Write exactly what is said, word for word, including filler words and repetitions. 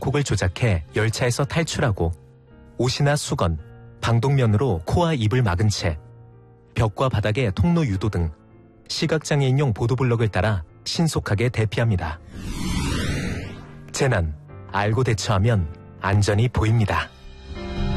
기폭을 조작해 열차에서 탈출하고 옷이나 수건, 방독면으로 코와 입을 막은 채 벽과 바닥의 통로 유도 등 시각장애인용 보도블럭을 따라 신속하게 대피합니다. 재난, 알고 대처하면 안전이 보입니다.